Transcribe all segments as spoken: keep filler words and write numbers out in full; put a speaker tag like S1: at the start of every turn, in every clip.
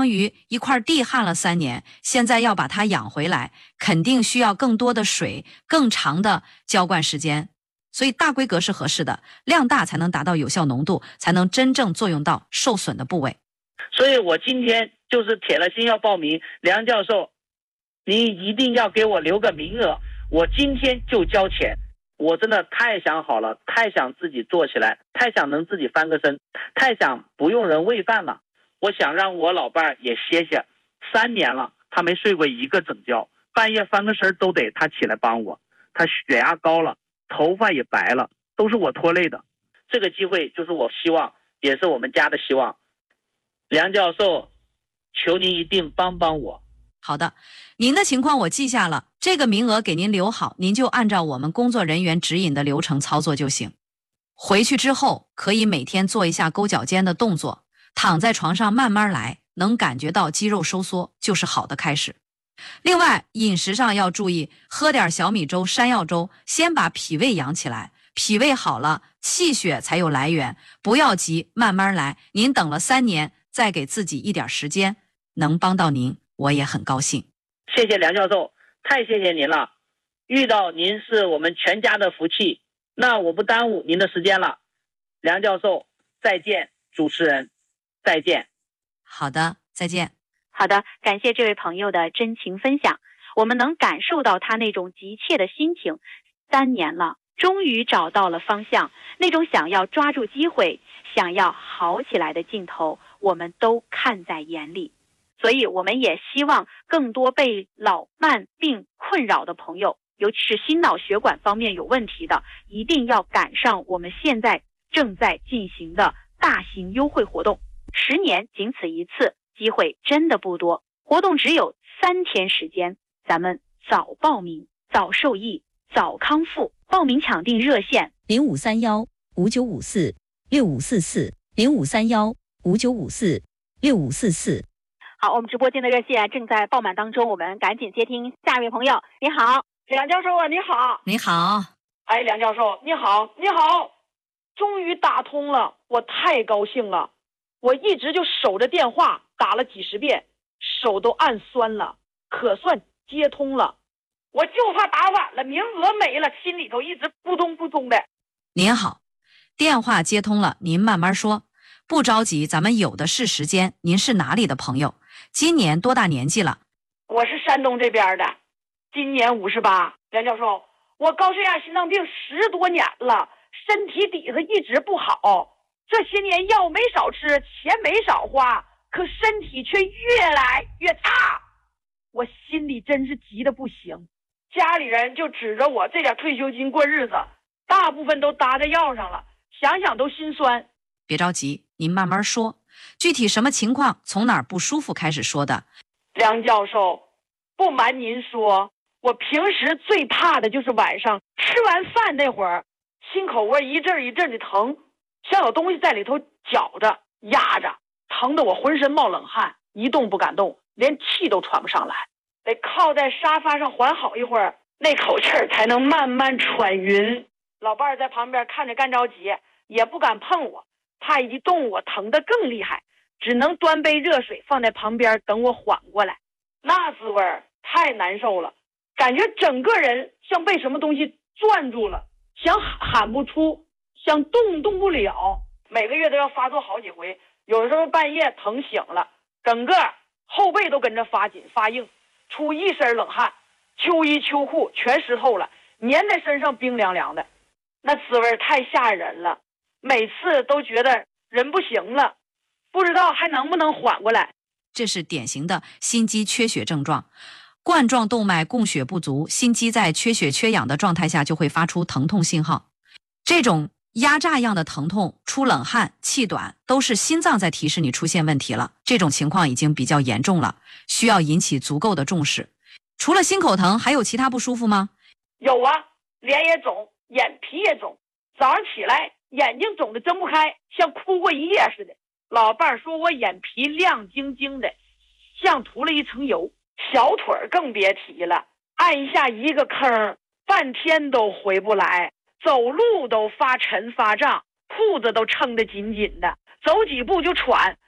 S1: 当于一块地旱了三年，现在要把它养回来，肯定需要更多的水，更长的浇灌时间。所以大规格是合适的，量大才能达到有效浓度，才能真正作用到受损的部位。
S2: 所以我今天就是铁了心要报名，梁教授，你一定要给我留个名额，我今天就交钱。我真的太想好了，太想自己做起来，太想能自己翻个身，太想不用人喂饭了。我想让我老伴儿也歇歇，三年了他没睡过一个整觉，半夜翻个身都得他起来帮我。他血压高了，头发也白了，都是我拖累的。这个机会就是我希望，也是我们家的希望。梁教授，求您一定帮帮我。
S1: 好的，您的情况我记下了，这个名额给您留好，您就按照我们工作人员指引的流程操作就行。回去之后可以每天做一下勾脚尖的动作，躺在床上慢慢来，能感觉到肌肉收缩就是好的开始。另外饮食上要注意，喝点小米粥、山药粥，先把脾胃养起来，脾胃好了气血才有来源，不要急，慢慢来。您等了三年，再给自己一点时间，能帮到您我也很高兴。
S2: 谢谢梁教授，太谢谢您了，遇到您是我们全家的福气。那我不耽误您的时间了，梁教授再见，主持人再见。
S1: 好的，再见。
S3: 好的，感谢这位朋友的真情分享，我们能感受到他那种急切的心情。三年了，终于找到了方向，那种想要抓住机会，想要好起来的劲头，我们都看在眼里。所以我们也希望更多被老慢病困扰的朋友，尤其是心脑血管方面有问题的，一定要赶上我们现在正在进行的大型优惠活动。十年仅此一次，机会真的不多，活动只有三天时间，咱们早报名早受益早康复。报名抢订热线
S4: 零五三幺五九五四六五四四零五三幺五九五四六五四四。
S3: 好，我们直播间的热线正在爆满当中，我们赶紧接听下一位朋友。你好，
S5: 梁教授啊，你好。
S1: 你好。
S5: 哎，梁教授，你好，你好，终于打通了，我太高兴了。我一直就守着电话打了几十遍，手都按酸了，可算接通了。我就怕打晚了，名额没了，心里头一直扑通扑通的。
S1: 您好，电话接通了，您慢慢说，不着急，咱们有的是时间。您是哪里的朋友？今年多大年纪了？
S5: 我是山东这边的，今年五十八。梁教授，我高血压心脏病十多年了，身体底子一直不好，这些年药没少吃，钱没少花，可身体却越来越差，我心里真是急得不行。家里人就指着我这点退休金过日子，大部分都搭在药上了，想想都心酸。
S1: 别着急，您慢慢说，具体什么情况，从哪儿不舒服开始说的。
S5: 梁教授，不瞒您说，我平时最怕的就是晚上吃完饭那会儿，心口窝一阵一阵的疼，像有东西在里头绞着压着，疼得我浑身冒冷汗，一动不敢动，连气都喘不上来，得靠在沙发上缓好一会儿，那口气儿才能慢慢喘匀。老伴儿在旁边看着干着急，也不敢碰我，怕一动我疼得更厉害，只能端杯热水放在旁边等我缓过来。那滋味儿太难受了，感觉整个人像被什么东西攥住了，想喊不出，想动动不了，每个月都要发作好几回，有时候半夜疼醒了，整个后背都跟着发紧发硬，出一身冷汗，秋衣秋裤全湿透了，粘在身上冰凉凉的，那滋味太吓人了，每次都觉得人不行了，不知道还能不能缓过来。
S1: 这是典型的心肌缺血症状，冠状动脉供血不足，心肌在缺血缺氧的状态下就会发出疼痛信号。这种压榨样的疼痛、出冷汗、气短，都是心脏在提示你出现问题了。这种情况已经比较严重了，需要引起足够的重视。除了心口疼，还有其他不舒服吗？
S5: 有啊，脸也肿，眼皮也肿，早上起来眼睛肿得睁不开，像哭过一夜似的。老伴儿说我眼皮亮晶晶的，像涂了一层油。小腿儿更别提了，按下一个坑，半天都回不来，走路都发沉发胀，裤子都撑得紧紧的，走几步就喘，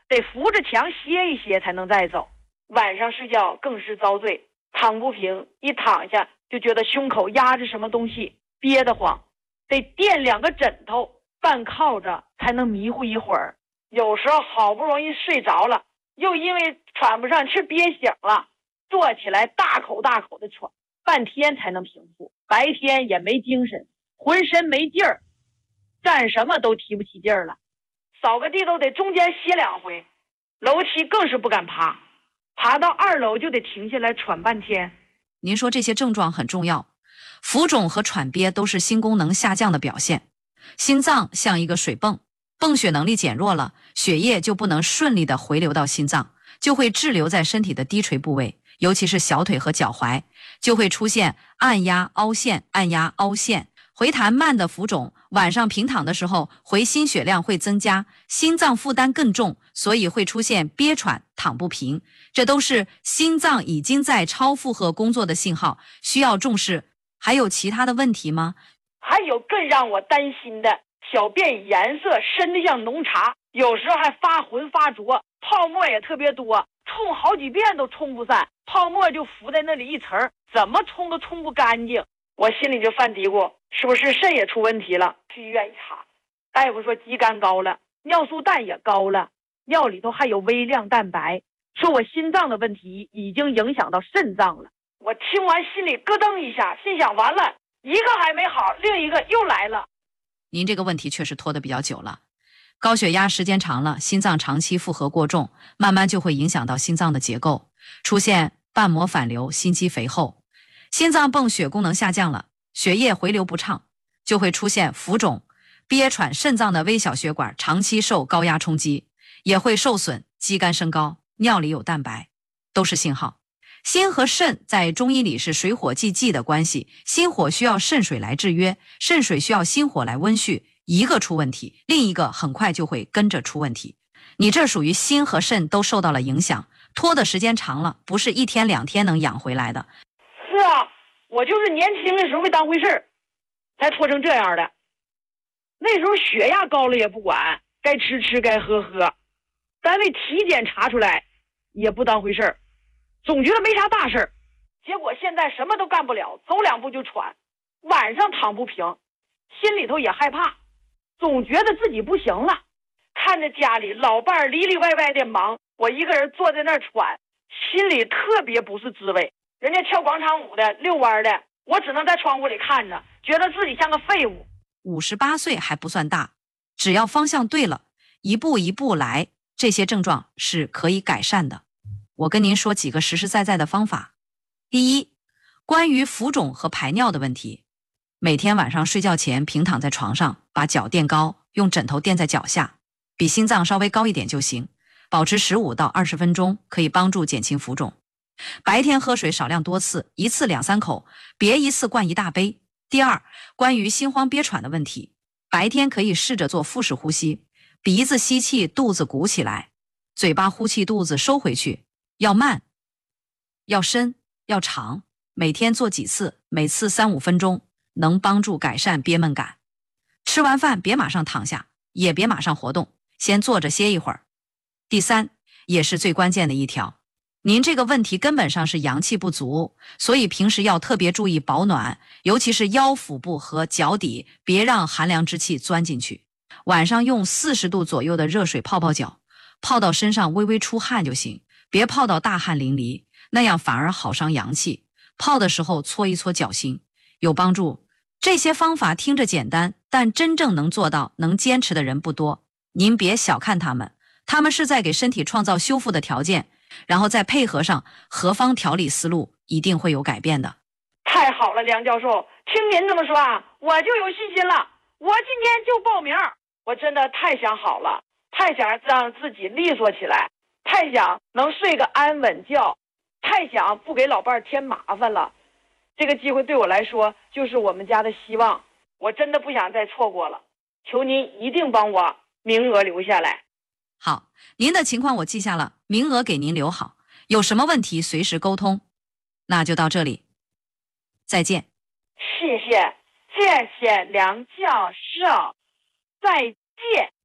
S5: 得扶着墙歇一歇才能再走。晚上睡觉更是遭罪，躺不平，一躺下就觉得胸口压着什么东西，憋得慌，得垫两个枕头，半靠着才能迷糊一会儿。有时候好不容易睡着了，又因为喘不上气憋醒了，坐起来大口大口的喘，半天才能平复。白天也没精神，浑身没劲儿，干什么都提不起劲儿了，扫个地都得中间歇两回，楼梯更是不敢爬，爬到二楼就得停下来喘半天。
S1: 您说这些症状很重要，浮肿和喘憋都是心功能下降的表现。心脏像一个水泵，泵血能力减弱了，血液就不能顺利的回流到心脏，就会滞留在身体的低垂部位，尤其是小腿和脚踝，就会出现按压凹陷、按压凹陷，回弹慢的浮肿。晚上平躺的时候，回心血量会增加，心脏负担更重，所以会出现憋喘、躺不平，这都是心脏已经在超负荷工作的信号，需要重视。还有其他的问题吗？
S5: 还有更让我担心的，小便颜色深得像浓茶，有时候还发浑发浊，泡沫也特别多，冲好几遍都冲不散，泡沫就浮在那里一层，怎么冲都冲不干净。我心里就犯嘀咕，是不是肾也出问题了？去医院一查，大夫说肌酐高了，尿素氮也高了，尿里头还有微量蛋白，说我心脏的问题已经影响到肾脏了。我听完心里咯噔一下，心想完了，一个还没好，另一个又来了。
S1: 您这个问题确实拖得比较久了，高血压时间长了，心脏长期负荷过重，慢慢就会影响到心脏的结构，出现瓣膜反流、心肌肥厚，心脏泵血功能下降了，血液回流不畅，就会出现浮肿、憋喘，肾脏的微小血管长期受高压冲击，也会受损，肌酐升高，尿里有蛋白，都是信号。心和肾在中医里是水火既济的关系，心火需要肾水来制约，肾水需要心火来温煦，一个出问题，另一个很快就会跟着出问题。你这属于心和肾都受到了影响，拖的时间长了，不是一天两天能养回来的。
S5: 是啊，我就是年轻的时候没当回事儿，才拖成这样的。那时候血压高了也不管，该吃吃该喝喝，单位体检查出来也不当回事儿，总觉得没啥大事儿。结果现在什么都干不了，走两步就喘，晚上躺不平，心里头也害怕，总觉得自己不行了。看着家里老伴儿里里外外的忙，我一个人坐在那儿喘，心里特别不是滋味。人家跳广场舞的、遛弯的，我只能在窗户里看着，觉得自己像个废物。
S1: 五十八岁还不算大，只要方向对了，一步一步来，这些症状是可以改善的。我跟您说几个实实在在的方法。第一，关于浮肿和排尿的问题，每天晚上睡觉前平躺在床上，把脚垫高，用枕头垫在脚下，比心脏稍微高一点就行，保持十五到二十分钟，可以帮助减轻浮肿。白天喝水少量多次，一次两三口，别一次灌一大杯。第二，关于心慌憋喘的问题，白天可以试着做腹式呼吸，鼻子吸气，肚子鼓起来，嘴巴呼气，肚子收回去，要慢，要深，要长，每天做几次，每次三五分钟，能帮助改善憋闷感。吃完饭别马上躺下，也别马上活动，先坐着歇一会儿。第三，也是最关键的一条，您这个问题根本上是阳气不足，所以平时要特别注意保暖，尤其是腰腹部和脚底，别让寒凉之气钻进去。晚上用四十度左右的热水泡泡脚，泡到身上微微出汗就行，别泡到大汗淋漓，那样反而好伤阳气。泡的时候搓一搓脚心，有帮助。这些方法听着简单，但真正能做到、能坚持的人不多。您别小看他们，他们是在给身体创造修复的条件，然后再配合上合方调理思路，一定会有改变的。
S5: 太好了，梁教授，听您这么说啊，我就有信心了。我今天就报名，我真的太想好了，太想让自己利索起来，太想能睡个安稳觉，太想不给老伴儿添麻烦了。这个机会对我来说就是我们家的希望，我真的不想再错过了，求您一定帮我名额留下来。
S1: 好，您的情况我记下了，名额给您留好，有什么问题随时沟通。那就到这里，再见。
S5: 谢谢，谢谢梁教授，再见。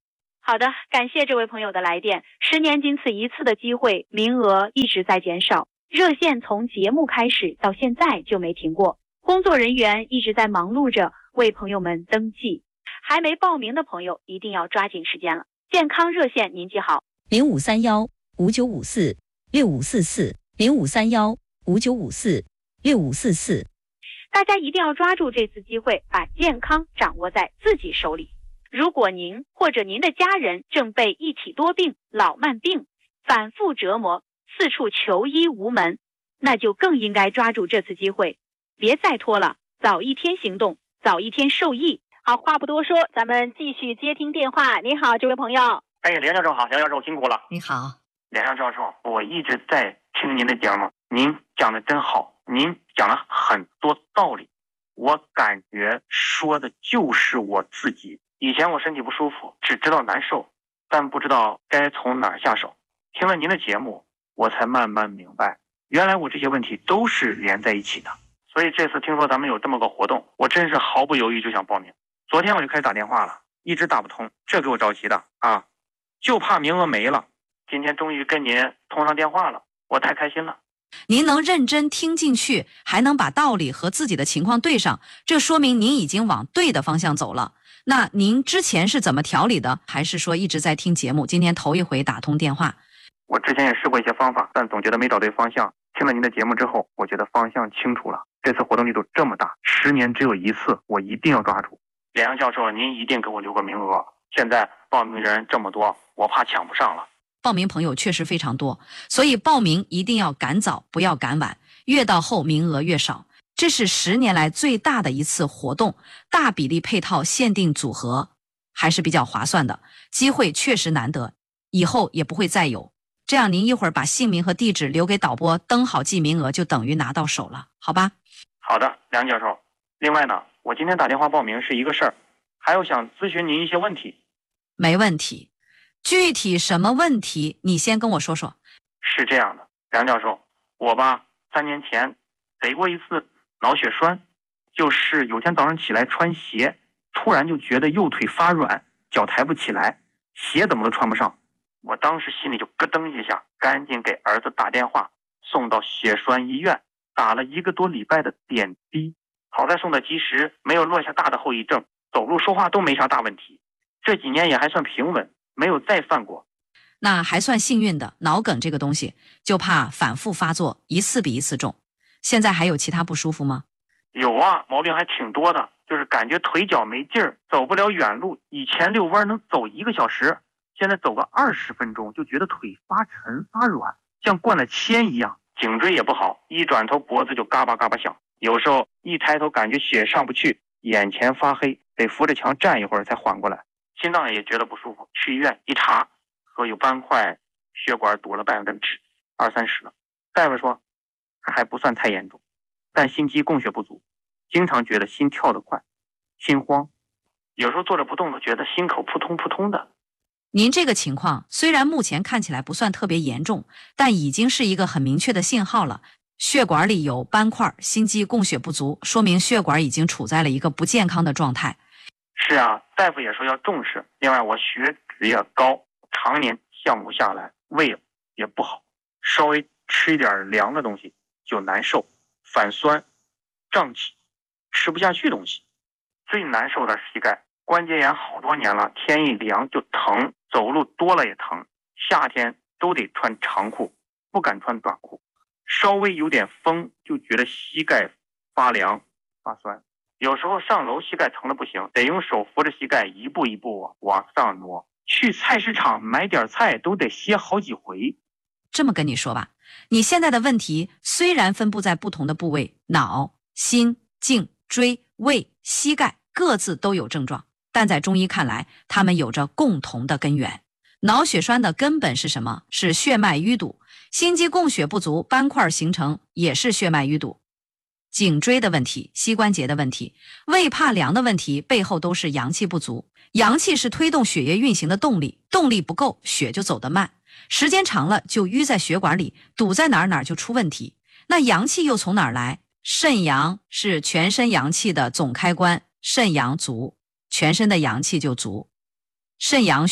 S3: 好的，感谢这位朋友的来电。十年仅此一次的机会，名额一直在减少。热线从节目开始到现在就没停过，工作人员一直在忙碌着为朋友们登记。还没报名的朋友一定要抓紧时间了。健康热线您记好：
S4: 零五三幺五九五四六五四四零五三幺五九五四六五四四。
S3: 大家一定要抓住这次机会，把健康掌握在自己手里。如果您或者您的家人正被一体多病、老慢病反复折磨，四处求医无门，那就更应该抓住这次机会，别再拖了，早一天行动，早一天受益。好，话不多说，咱们继续接听电话。你好，这位朋友。
S6: 哎，梁教授好，梁教授辛苦了。
S1: 你好，
S6: 梁教授，我一直在听您的节目，您讲的真好，您讲了很多道理，我感觉说的就是我自己。以前我身体不舒服，只知道难受，但不知道该从哪儿下手。听了您的节目，我才慢慢明白，原来我这些问题都是连在一起的。所以这次听说咱们有这么个活动，我真是毫不犹豫就想报名。昨天我就开始打电话了，一直打不通，这给我着急的啊，就怕名额没了。今天终于跟您通上电话了，我太开心了。
S1: 您能认真听进去，还能把道理和自己的情况对上，这说明您已经往对的方向走了。那您之前是怎么调理的？还是说一直在听节目，今天头一回打通电话？
S6: 我之前也试过一些方法，但总觉得没找对方向。听了您的节目之后，我觉得方向清楚了。这次活动力度这么大，十年只有一次，我一定要抓住。梁教授，您一定给我留个名额。现在报名人这么多，我怕抢不上了。
S1: 报名朋友确实非常多，所以报名一定要赶早，不要赶晚，越到后名额越少。这是十年来最大的一次活动，大比例配套限定组合，还是比较划算的，机会确实难得，以后也不会再有。这样您一会儿把姓名和地址留给导播，登好记名额就等于拿到手了，好吧？
S6: 好的，梁教授。另外呢，我今天打电话报名是一个事儿，还有想咨询您一些问题。
S1: 没问题，具体什么问题你先跟我说说。
S6: 是这样的，梁教授，我吧三年前得过一次脑血栓，就是有天早上起来穿鞋，突然就觉得右腿发软，脚抬不起来，鞋怎么都穿不上。我当时心里就咯噔一下，赶紧给儿子打电话，送到血栓医院，打了一个多礼拜的点滴。好在送的及时，没有落下大的后遗症，走路说话都没啥大问题。这几年也还算平稳，没有再犯过。
S1: 那还算幸运的，脑梗这个东西就怕反复发作，一次比一次重。现在还有其他不舒服吗？
S6: 有啊，毛病还挺多的，就是感觉腿脚没劲儿，走不了远路。以前遛弯能走一个小时，现在走个二十分钟就觉得腿发沉发软，像灌了铅一样。颈椎也不好，一转头脖子就嘎巴嘎巴响，有时候一抬头感觉血上不去，眼前发黑，得扶着墙站一会儿才缓过来。心脏也觉得不舒服，去医院一查，说有斑块，血管堵了百分之二三十了。大夫说还不算太严重，但心肌供血不足，经常觉得心跳得快，心慌，有时候坐着不动都觉得心口扑通扑通的。
S1: 您这个情况虽然目前看起来不算特别严重，但已经是一个很明确的信号了。血管里有斑块，心肌供血不足，说明血管已经处在了一个不健康的状态。
S6: 是啊，大夫也说要重视。另外我血脂也高，常年降不下来，胃也不好，稍微吃一点凉的东西就难受，反酸胀气，吃不下去东西。最难受的是膝盖，关节炎好多年了，天一凉就疼，走路多了也疼，夏天都得穿长裤，不敢穿短裤，稍微有点风就觉得膝盖发凉发酸。有时候上楼膝盖疼的不行，得用手扶着膝盖一步一步往上挪。去菜市场买点菜都得歇好几回。
S1: 这么跟你说吧，你现在的问题虽然分布在不同的部位，脑、心、颈、椎、胃、膝盖各自都有症状，但在中医看来，它们有着共同的根源。脑血栓的根本是什么？是血脉淤堵。心肌供血不足，斑块形成也是血脉淤堵。颈椎的问题，膝关节的问题，胃怕凉的问题，背后都是阳气不足。阳气是推动血液运行的动力，动力不够，血就走得慢，时间长了就淤在血管里，堵在哪儿哪儿就出问题。那阳气又从哪儿来？肾阳是全身阳气的总开关，肾阳足，全身的阳气就足。肾阳虚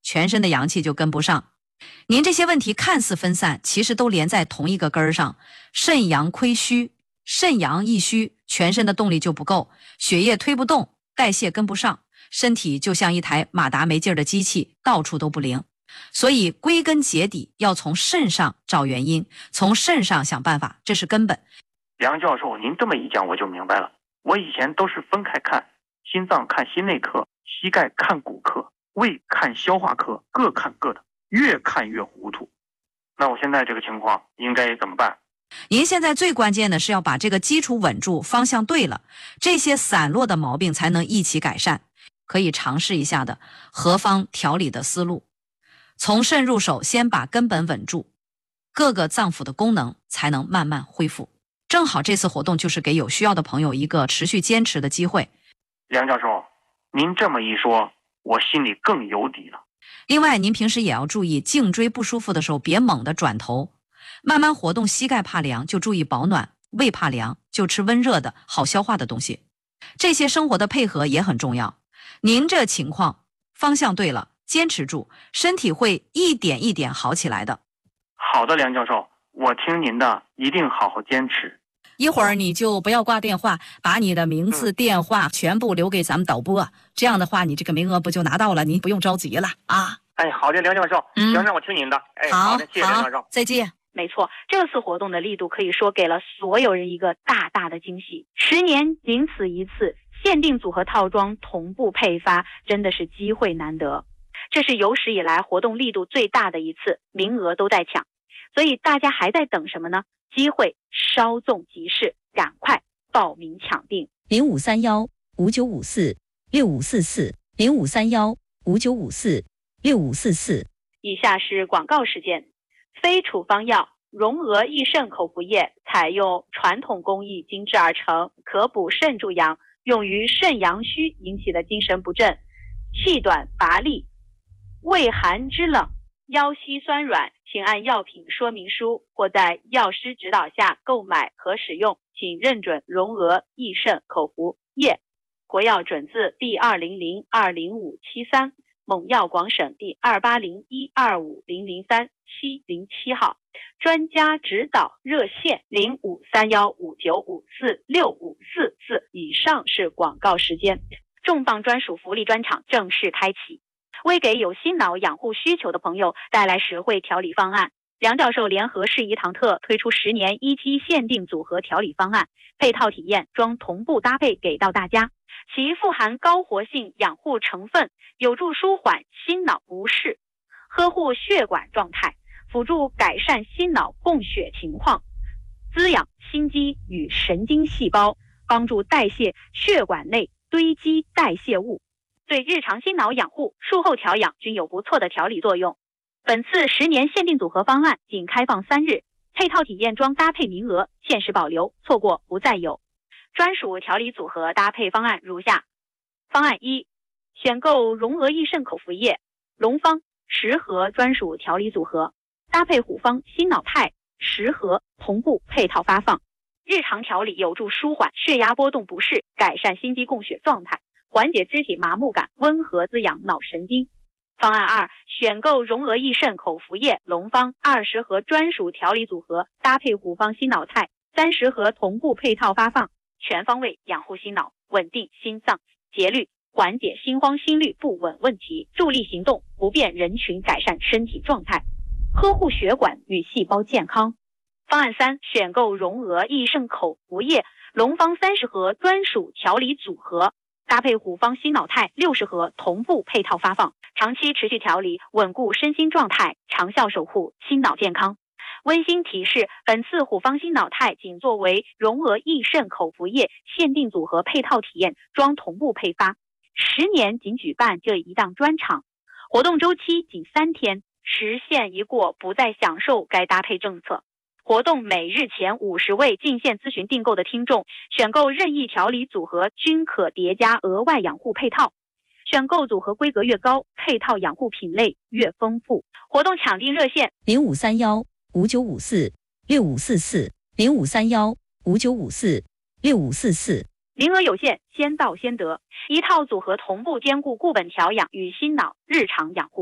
S1: 全身的阳气就跟不上。您这些问题看似分散，其实都连在同一个根儿上。肾阳亏虚，肾阳一虚，全身的动力就不够，血液推不动，代谢跟不上，身体就像一台马达没劲儿的机器，到处都不灵。所以归根结底要从肾上找原因，从肾上想办法，这是根本。
S6: 梁教授，您这么一讲我就明白了。我以前都是分开看，心脏看心内科，膝盖看骨科，胃看消化科，各看各的，越看越糊涂。那我现在这个情况应该怎么办？
S1: 您现在最关键的是要把这个基础稳住，方向对了，这些散落的毛病才能一起改善。可以尝试一下的合方调理的思路，从肾入手，先把根本稳住，各个脏腑的功能才能慢慢恢复。正好这次活动就是给有需要的朋友一个持续坚持的机会。
S6: 梁教授，您这么一说，我心里更有底了。
S1: 另外，您平时也要注意，颈椎不舒服的时候别猛地转头，慢慢活动。膝盖怕凉就注意保暖，胃怕凉就吃温热的好消化的东西。这些生活的配合也很重要。您这情况方向对了，坚持住，身体会一点一点好起来的。
S6: 好的，梁教授，我听您的，一定好好坚持。
S7: 一会儿你就不要挂电话，把你的名字、电话全部留给咱们导播，这样的话你这个名额不就拿到了，您不用着急了啊。
S6: 哎，好的，梁教授，
S7: 嗯
S6: 行，让我听您的。哎，
S7: 好，
S6: 好的，谢谢梁教授，
S7: 再见。
S3: 没错，这次活动的力度可以说给了所有人一个大大的惊喜。十年仅此一次，限定组合套装同步配发，真的是机会难得。这是有史以来活动力度最大的一次，名额都在抢，所以大家还在等什么呢？机会稍纵即逝，赶快报名抢订。
S4: 零五三幺五九五四六五四四零五三幺五九五四六五四四。
S3: 以下是广告时间。非处方药荣娥益肾口服液采用传统工艺精制而成，可补肾助阳，用于肾阳虚引起的精神不振、气短乏力、胃寒肢冷、腰膝酸软，请按药品说明书或在药师指导下购买和使用，请认准荣娥益肾口服液。国药准字第二零零二零五七三，蒙药广省第二八零一二五零零三七零七号，专家指导热线零五三幺五九五四六五四四。以上是广告时间。重磅专属福利专场正式开启，为给有心脑养护需求的朋友带来实惠调理方案。梁教授联合适宜堂特推出十年一期限定组合调理方案，配套体验装同步搭配给到大家。其富含高活性养护成分，有助舒缓心脑不适，呵护血管状态，辅助改善心脑供血情况，滋养心肌与神经细胞，帮助代谢血管内堆积代谢物，对日常心脑养护、术后调养均有不错的调理作用。本次十年限定组合方案仅开放三日，配套体验装搭配名额限时保留，错过不再有。专属调理组合搭配方案如下：方案一，选购荣娥益肾口服液、龙方十盒专属调理组合，搭配虎方心脑肽十盒同步配套发放。日常调理有助舒缓血压波动不适，改善心肌供血状态，缓解肢体麻木感，温和滋养脑神经。方案二，选购荣娥益肾口服液、龙方二十盒专属调理组合，搭配虎方心脑肽三十盒同步配套发放，全方位养护心脑，稳定心脏节律，缓解心慌心律不稳问题，助力行动不便人群改善身体状态，呵护血管与细胞健康。方案三，选购荣娥益肾口服液、龙方三十盒专属调理组合，搭配虎方心脑肽六十盒同步配套发放，长期持续调理，稳固身心状态，长效守护心脑健康。温馨提示，本次虎方心脑肽仅作为荣娥益肾口服液限定组合配套体验装同步配发，十年仅举办这一档专场，活动周期仅三天，时限一过不再享受该搭配政策。活动每日前五十位进线咨询订购的听众，选购任意调理组合均可叠加额外养护配套，选购组合规格越高，配套养护品类越丰富。活动抢订热线
S4: 零五三幺五九五四六五四四零五三幺五九五四六五四四。
S3: 名额有限，先到先得。一套组合同步兼顾固本调养与心脑日常养护，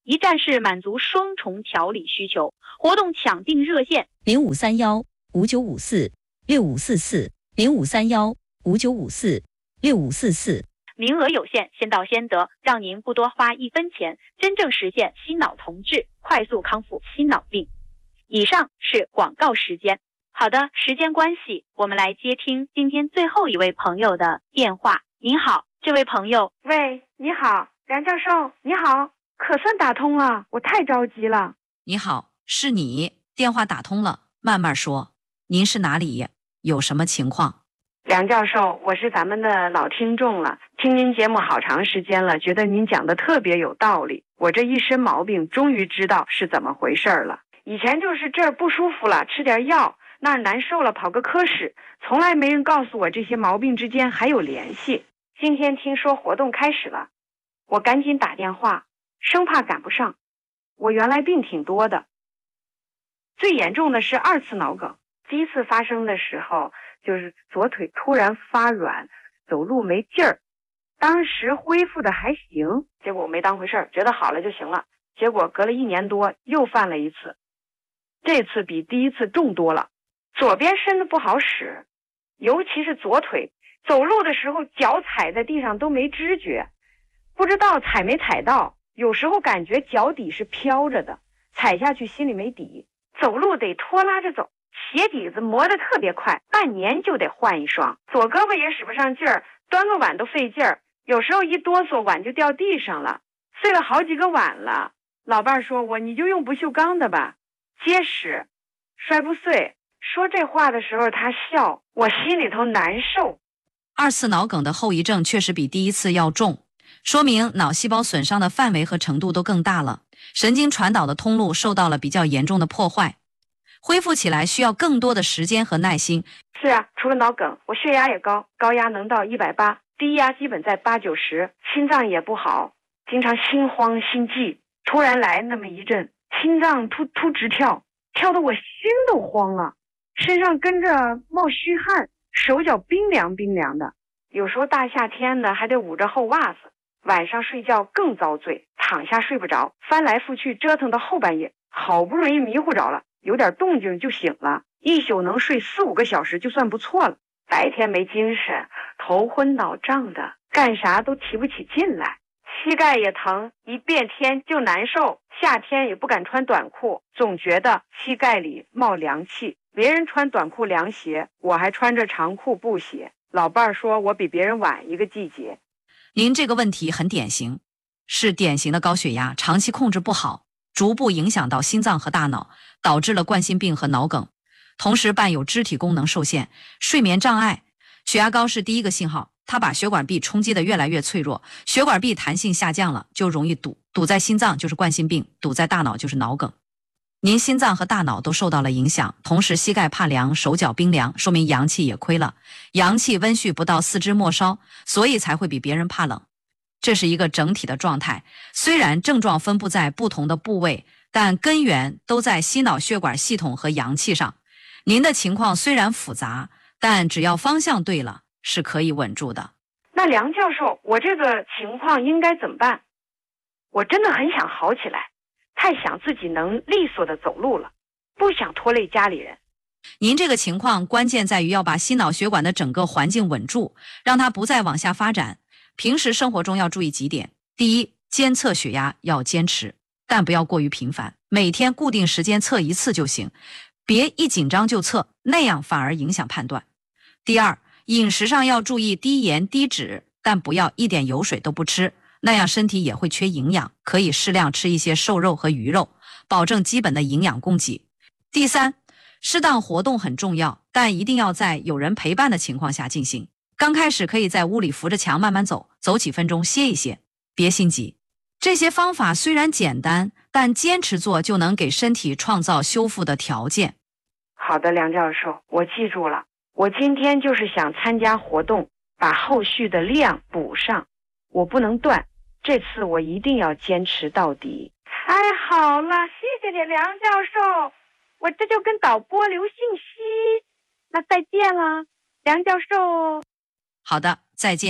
S3: 一站式满足双重调理需求。活动抢订热线
S4: 零五三幺五九五四六五四四零五三幺五九五四六五四四。
S3: 名额有限，先到先得，让您不多花一分钱，真正实现心脑同治，快速康复心脑病。以上是广告时间。好的，时间关系，我们来接听今天最后一位朋友的电话。您好，这位朋友。
S8: 喂，你好，梁教授，你好，可算打通了，我太着急了。
S1: 你好，是你，电话打通了，慢慢说。您是哪里？有什么情况？
S8: 梁教授，我是咱们的老听众了，听您节目好长时间了，觉得您讲的特别有道理。我这一身毛病终于知道是怎么回事了。以前就是这儿不舒服了，吃点药，那儿难受了，跑个科室，从来没人告诉我这些毛病之间还有联系。今天听说活动开始了，我赶紧打电话，生怕赶不上。我原来病挺多的，最严重的是二次脑梗。第一次发生的时候，就是左腿突然发软，走路没劲儿。当时恢复的还行，结果我没当回事儿，觉得好了就行了。结果隔了一年多又犯了一次，这次比第一次重多了。左边身子不好使，尤其是左腿，走路的时候脚踩在地上都没知觉，不知道踩没踩到，有时候感觉脚底是飘着的，踩下去心里没底。走路得拖拉着走，鞋底子磨得特别快，半年就得换一双。左胳膊也使不上劲儿，端个碗都费劲儿，有时候一哆嗦碗就掉地上了，碎了好几个碗了。老伴儿说我你就用不锈钢的吧，结实，摔不碎。说这话的时候他笑，我心里头难受。
S1: 二次脑梗的后遗症确实比第一次要重，说明脑细胞损伤的范围和程度都更大了，神经传导的通路受到了比较严重的破坏，恢复起来需要更多的时间和耐心。
S8: 是啊，除了脑梗，我血压也高，高压能到一百八，低压基本在八九十，心脏也不好，经常心慌心悸，突然来那么一阵，心脏突突直跳，跳得我心都慌了，身上跟着冒虚汗，手脚冰凉冰凉的，有时候大夏天的还得捂着厚袜子。晚上睡觉更遭罪，躺下睡不着，翻来覆去折腾到后半夜，好不容易迷糊着了，有点动静就醒了，一宿能睡四五个小时就算不错了。白天没精神，头昏脑胀的，干啥都提不起劲来，膝盖也疼，一变天就难受，夏天也不敢穿短裤，总觉得膝盖里冒凉气。别人穿短裤凉鞋，我还穿着长裤布鞋。老伴儿说我比别人晚一个季节。
S1: 您这个问题很典型，是典型的高血压，长期控制不好，逐步影响到心脏和大脑，导致了冠心病和脑梗，同时伴有肢体功能受限、睡眠障碍。血压高是第一个信号，它把血管壁冲击得越来越脆弱，血管壁弹性下降了，就容易堵，堵在心脏就是冠心病，堵在大脑就是脑梗。您心脏和大脑都受到了影响，同时膝盖怕凉，手脚冰凉，说明阳气也亏了，阳气温煦不到，四肢末梢，所以才会比别人怕冷。这是一个整体的状态，虽然症状分布在不同的部位，但根源都在心脑血管系统和阳气上。您的情况虽然复杂，但只要方向对了，是可以稳住的。
S8: 那梁教授，我这个情况应该怎么办？我真的很想好起来，太想自己能利索的走路了，不想拖累家里人。
S1: 您这个情况关键在于要把心脑血管的整个环境稳住，让它不再往下发展。平时生活中要注意几点：第一，监测血压要坚持，但不要过于频繁，每天固定时间测一次就行，别一紧张就测，那样反而影响判断。第二，饮食上要注意低盐低脂，但不要一点油水都不吃，那样身体也会缺营养，可以适量吃一些瘦肉和鱼肉，保证基本的营养供给。第三，适当活动很重要，但一定要在有人陪伴的情况下进行。刚开始可以在屋里扶着墙慢慢走，走几分钟歇一歇，别心急。这些方法虽然简单，但坚持做就能给身体创造修复的条件。
S8: 好的，梁教授，我记住了。我今天就是想参加活动，把后续的量补上，我不能断，这次我一定要坚持到底。太好了，谢谢你，梁教授，我这就跟导播留信息。那再见了，梁教授。
S1: 好的，再见。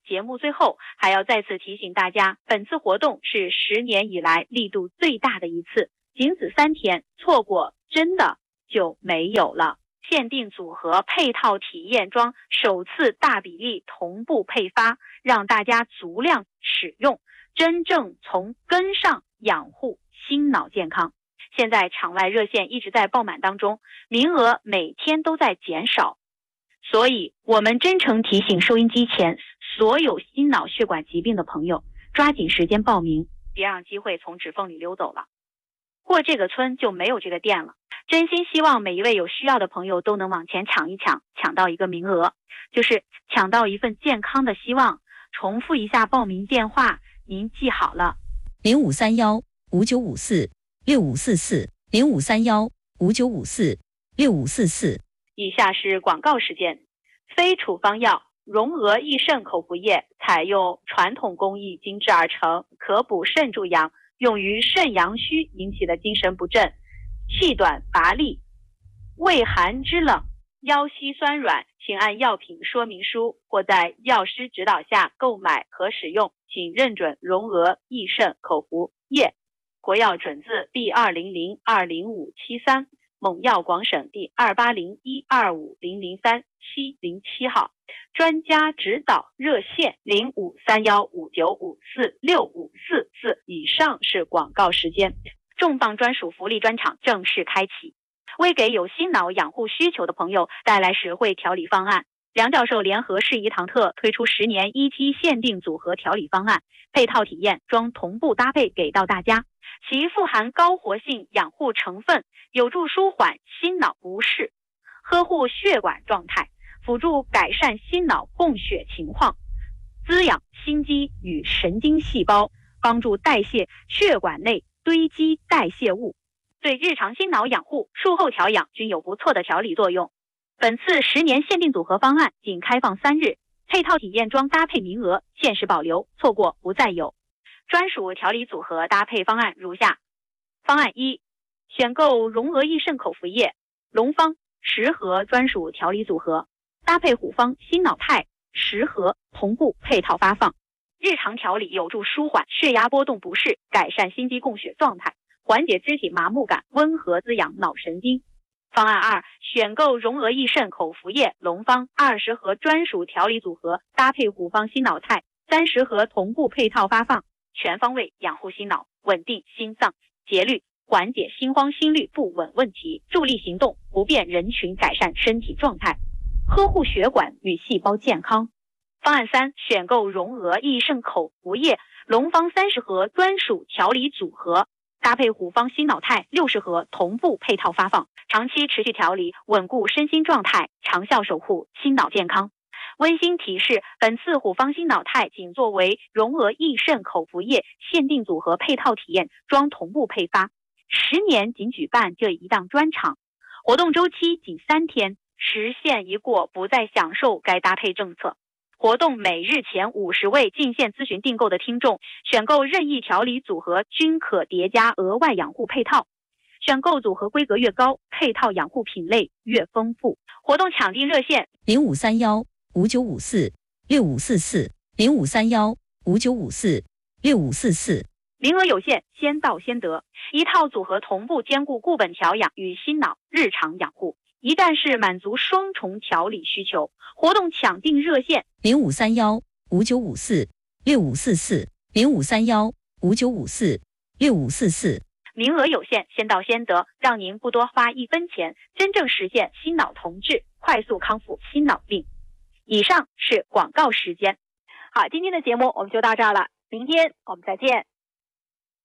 S3: 节目最后还要再次提醒大家，本次活动是十年以来力度最大的一次，仅此三天，错过真的就没有了。限定组合配套体验装首次大比例同步配发，让大家足量使用，真正从根上养护心脑健康。现在场外热线一直在爆满当中，名额每天都在减少，所以我们真诚提醒收音机前所有心脑血管疾病的朋友，抓紧时间报名，别让机会从指缝里溜走了。过这个村就没有这个店了。真心希望每一位有需要的朋友都能往前抢一抢，抢到一个名额，就是抢到一份健康的希望。重复一下报名电话，您记好了：
S4: 零五三幺五九五四六五四四，零五三幺五九五四六五四四。
S3: 以下是广告时间。非处方药荣娥益肾口服液采用传统工艺精制而成，可补肾助阳，用于肾阳虚引起的精神不振、气短乏力、畏寒肢冷、腰膝酸软，请按药品说明书或在药师指导下购买和使用，请认准荣娥益肾口服液。国药准字 B 二零零二零五七三，蒙药广省第二八零一二五零零三七零七号。专家指导热线零五三幺五九五四六五四四。以上是广告时间。重磅专属福利专场正式开启，为给有心脑养护需求的朋友带来实惠调理方案。梁教授联合适宜堂特推出十年一期限定组合调理方案，配套体验装同步搭配给到大家，其富含高活性养护成分，有助舒缓心脑不适，呵护血管状态，辅助改善心脑供血情况，滋养心肌与神经细胞，帮助代谢血管内堆积代谢物，对日常心脑养护、术后调养均有不错的调理作用。本次十年限定组合方案仅开放三日，配套体验装搭配名额限时保留，错过不再有。专属调理组合搭配方案如下：方案一，选购荣娥益肾口服液、龙方十盒专属调理组合，搭配虎方心脑肽十盒同步配套发放，日常调理有助舒缓血压波动不适，改善心肌供血状态，缓解肢体麻木感，温和滋养脑神经。方案二，选购荣娥益肾口服液、龙方二十盒专属调理组合，搭配虎方心脑肽三十盒同步配套发放，全方位养护心脑，稳定心脏节律，缓解心慌心律不稳问题，助力行动不便人群改善身体状态，呵护血管与细胞健康。方案三，选购荣娥益肾口服液、龙方三十盒专属调理组合，搭配虎方心脑肽六十盒同步配套发放，长期持续调理，稳固身心状态，长效守护心脑健康。温馨提示，本次虎方心脑肽仅作为荣娥益肾口服液限定组合配套体验装同步配发，十年仅举办这一档专场，活动周期仅三天，时限一过不再享受该搭配政策。活动每日前五十位进线咨询订购的听众，选购任意调理组合均可叠加额外养护配套，选购组合规格越高，配套养护品类越丰富。活动抢订热线
S4: 零五三幺五九五四六五四四，零五三幺五九五四六五四四。
S3: 名额有限，先到先得，一套组合同步兼顾固本调养与心脑日常养护，一站式满足双重调理需求。活动抢订热线
S4: 零五三幺五九五四六五四四，零五三幺五九五四六五四四。
S3: 名额有限，先到先得，让您不多花一分钱，真正实现心脑同治，快速康复心脑病。以上是广告时间。好，今天的节目我们就到这儿了，明天我们再见。